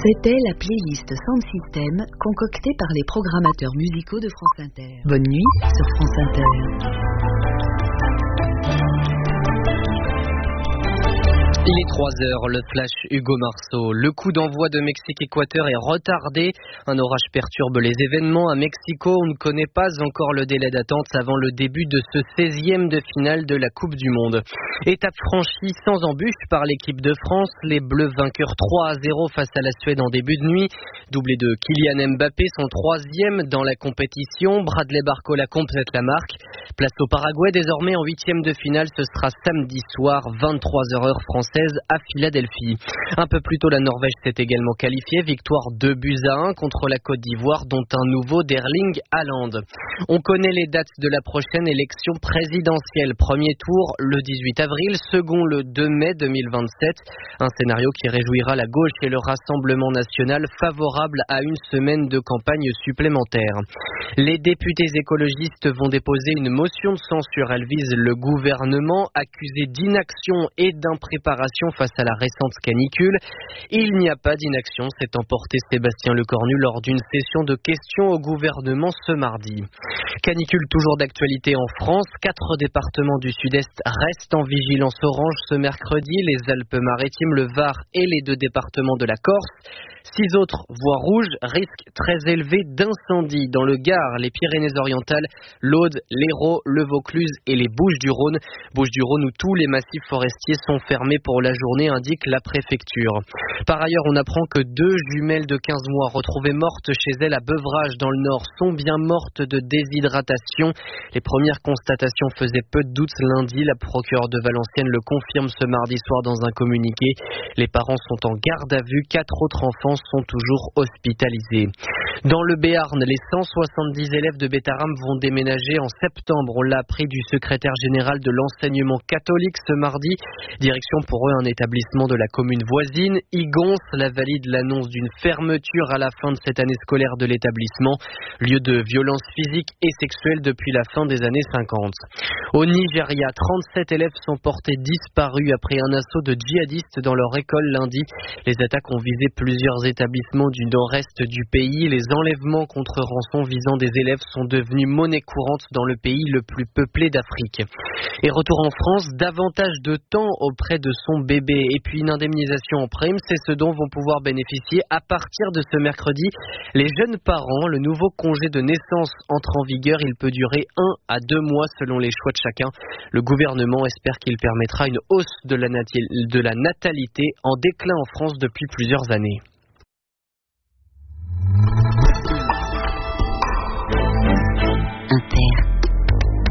C'était la playlist Sound System concoctée par les programmateurs musicaux de France Inter. Bonne nuit sur France Inter. Il est 3h, le flash Hugo Marceau. Le coup d'envoi de Mexique-Équateur est retardé. Un orage perturbe les événements. À Mexico, on ne connaît pas encore le délai d'attente avant le début de ce 16e de finale de la Coupe du Monde. Étape franchie sans embûche par l'équipe de France. Les Bleus vainqueurs 3-0 face à la Suède en début de nuit. Doublé de Kylian Mbappé, son 3e dans la compétition. Bradley Barcola complète la marque. Place au Paraguay désormais en 8e de finale. Ce sera samedi soir, 23h heure française à Philadelphie. Un peu plus tôt, la Norvège s'est également qualifiée. Victoire 2-1 contre la Côte d'Ivoire, dont un nouveau d'Erling Haaland. On connaît les dates de la prochaine élection présidentielle. Premier tour le 18 avril, second le 2 mai 2027. Un scénario qui réjouira la gauche et le Rassemblement national, favorable à une semaine de campagne supplémentaire. Les députés écologistes vont déposer une motion de censure. Elle vise le gouvernement accusé d'inaction et d'impréparation face à la récente canicule. Il n'y a pas d'inaction, s'est emporté Sébastien Lecornu lors d'une session de questions au gouvernement ce mardi. Canicule toujours d'actualité en France. 4 départements du sud-est restent en vigilance orange ce mercredi. Les Alpes-Maritimes, le Var et les 2 départements de la Corse. 6 autres voies rouges, risque très élevé d'incendie dans le Gard, les Pyrénées-Orientales, l'Aude, l'Hérault, le Vaucluse et les Bouches-du-Rhône. Bouches-du-Rhône où tous les massifs forestiers sont fermés pour la journée, indique la préfecture. Par ailleurs, on apprend que 2 jumelles de 15 mois retrouvées mortes chez elles à Beuvrages dans le Nord sont bien mortes de déshydratation. Les premières constatations faisaient peu de doute lundi. La procureure de Valenciennes le confirme ce mardi soir dans un communiqué. Les parents sont en garde à vue. 4 autres enfants sont toujours hospitalisés. Dans le Béarn, les 170 élèves de Bétaram vont déménager en septembre. On l'a appris du secrétaire général de l'enseignement catholique ce mardi. Direction pour eux un établissement de la commune voisine. Igons, la valide l'annonce d'une fermeture à la fin de cette année scolaire de l'établissement. Lieu de violence physique et sexuelle depuis la fin des années 50. Au Nigeria, 37 élèves sont portés disparus après un assaut de djihadistes dans leur école lundi. Les attaques ont visé plusieurs établissements du nord-est du pays. Les enlèvements contre rançon visant des élèves sont devenus monnaie courante dans le pays le plus peuplé d'Afrique. Et retour en France, davantage de temps auprès de son bébé et puis une indemnisation en prime, c'est ce dont vont pouvoir bénéficier à partir de ce mercredi les jeunes parents. Le nouveau congé de naissance entre en vigueur, il peut durer 1 à 2 mois selon les choix de chacun. Le gouvernement espère qu'il permettra une hausse de la natalité en déclin en France depuis plusieurs années.